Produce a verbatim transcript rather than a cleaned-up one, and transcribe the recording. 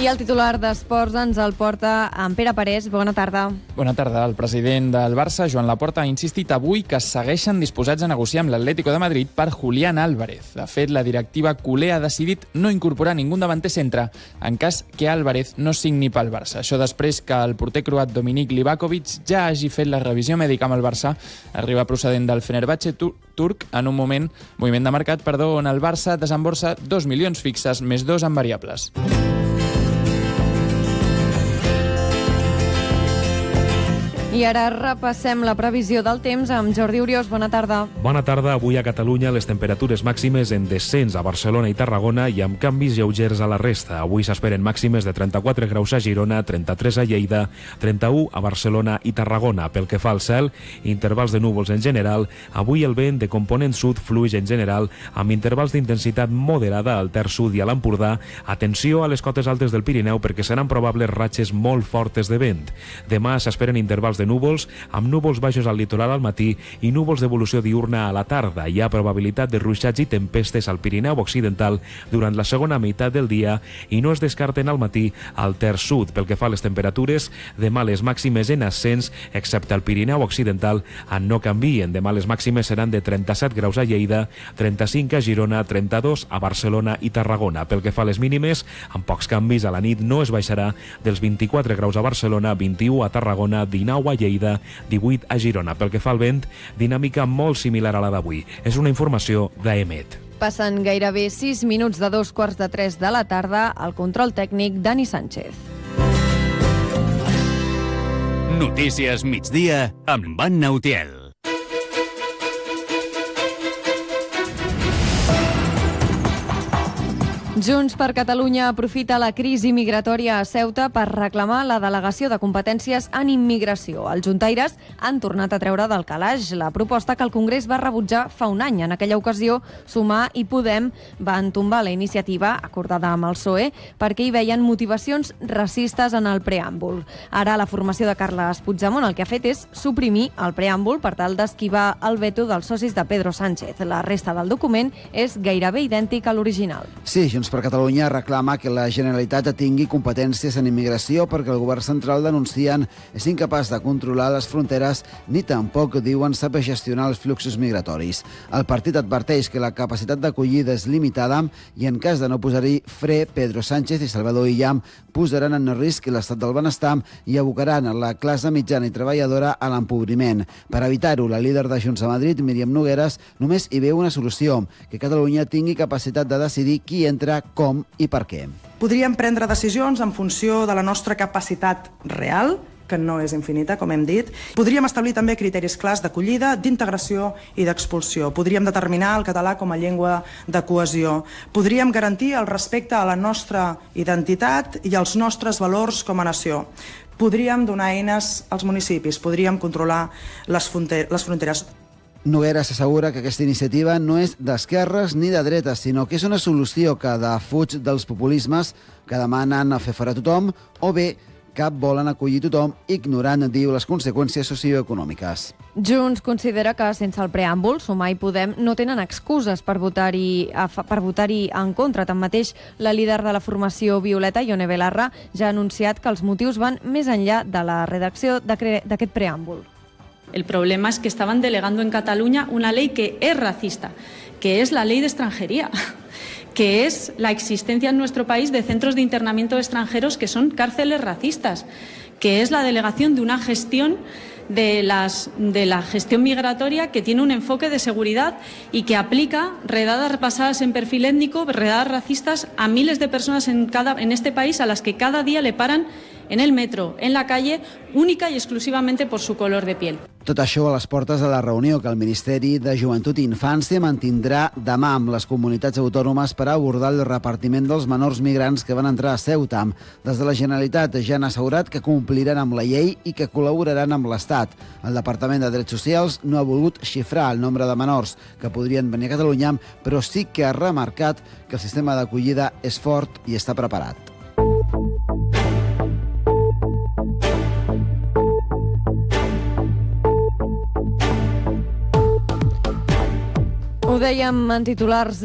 I el titular d'Esports ens el porta en Pere Parés. Bona tarda. Bona tarda. El president del Barça, Joan Laporta, ha insistit avui que segueixen disposats a negociar amb l'Atlético de Madrid per Julián Álvarez. De fet, la directiva culé ha decidit no incorporar ningú davanter centre en cas que Álvarez no signi pel Barça. Això després que el porter croat Dominik Livakovic ja hagi fet la revisió mèdica amb el Barça. Arriba procedent del Fenerbahçe turc en un moment, moviment de mercat, perdó, on el Barça desemborsa dos milions fixes més dos en variables. I ara repassem la previsió del temps amb Jordi Oriós. Bona tarda. Bona tarda. Avui a Catalunya les temperatures màximes en descens a Barcelona i Tarragona i amb canvis lleugers a la resta. Avui s'esperen màximes de trenta-quatre graus a Girona, trenta-tres a Lleida, trenta-u a Barcelona i Tarragona. Pel que fa al cel, intervals de núvols en general. Avui el vent de component sud fluix en general amb intervals d'intensitat moderada al Ter Sud i a l'Empordà. Atenció a les cotes altes del Pirineu perquè seran probables ratxes molt fortes de vent. Demà s'esperen intervals de de núvols, amb núvols baixos al litoral al matí i núvols d'evolució diurna a la tarda. Hi ha probabilitat de ruixats i tempestes al Pirineu Occidental durant la segona meitat del dia i no es descarten al matí al Ter Sud. Pel que fa a les temperatures, demà les màximes en ascens, excepte al Pirineu Occidental, en no canvien. Demà les màximes seran de trenta-set graus a Lleida, trenta-cinc a Girona, trenta-dos a Barcelona i Tarragona. Pel que fa a les mínimes, amb pocs canvis, a la nit no es baixarà dels vint-i-quatre graus a Barcelona, vint-i-u a Tarragona, dinou a Lleida, divuit a Girona. Pel que fa al vent, dinàmica molt similar a la d'avui. És una informació d'Emet. Passen gairebé sis minuts de dos quarts de tres de la tarda. Al control tècnic, Dani Sánchez. Notícies migdia amb Anna Utiel. Junts per Catalunya aprofita la crisi migratòria a Ceuta per reclamar la delegació de competències en immigració. Els juntaires han tornat a treure del calaix la proposta que el Congrés va rebutjar fa un any. En aquella ocasió, Sumar i Podem van tombar la iniciativa acordada amb el P S O E perquè hi veien motivacions racistes en el preàmbul. Ara la formació de Carles Puigdemont el que ha fet és suprimir el preàmbul per tal d'esquivar el veto dels socis de Pedro Sánchez. La resta del document és gairebé idèntic a l'original. Sí, Junts per Catalunya reclama que la Generalitat tingui competències en immigració perquè el govern central, denuncien, és incapaç de controlar les fronteres ni tampoc, diuen, sap gestionar els fluxos migratoris. El partit adverteix que la capacitat d'acollida és limitada i en cas de no posar-hi fre, Pedro Sánchez i Salvador Illa posaran en risc l'estat del benestar i abocaran la classe mitjana i treballadora a l'empobriment. Per evitar-ho, la líder de Junts a Madrid, Míriam Nogueras, només hi veu una solució, que Catalunya tingui capacitat de decidir qui entra, com i per què. Podríem prendre decisions en funció de la nostra capacitat real, que no és infinita, com hem dit. Podríem establir també criteris clars d'acollida, d'integració i d'expulsió. Podríem determinar el català com a llengua de cohesió. Podríem garantir el respecte a la nostra identitat i als nostres valors com a nació. Podríem donar eines als municipis, podríem controlar les fronteres. Nogueras assegura que aquesta iniciativa no és d'esquerres ni de dretes, sinó que és una solució que defuig dels populismes que demanen fer fora a tothom o bé que volen acollir tothom, ignorant, diu, les conseqüències socioeconòmiques. Junts considera que sense el preàmbul, Sumar i Podem no tenen excuses per votar-hi per votar-hi en contra. Tanmateix, la líder de la formació Violeta, Ione Belarra, ja ha anunciat que els motius van més enllà de la redacció d'aquest preàmbul. El problema es que estaban delegando en Cataluña una ley que es racista, que es la ley de extranjería, que es la existencia en nuestro país de centros de internamiento de extranjeros que son cárceles racistas, que es la delegación de una gestión de, las, de la gestión migratoria que tiene un enfoque de seguridad y que aplica redadas basadas en perfil étnico, redadas racistas a miles de personas en, cada, en este país a las que cada día le paran en el metro, en la calle, única y exclusivamente por su color de piel. Tot això a les portes de la reunió que el Ministeri de Joventut i Infància mantindrà demà amb les comunitats autònomes per abordar el repartiment dels menors migrants que van entrar a Ceuta. Des de la Generalitat ja han assegurat que compliran amb la llei i que col·laboraran amb l'Estat. El Departament de Drets Socials no ha volgut xifrar el nombre de menors que podrien venir a Catalunya, però sí que ha remarcat que el sistema d'acollida és fort i està preparat. Ho dèiem en titulars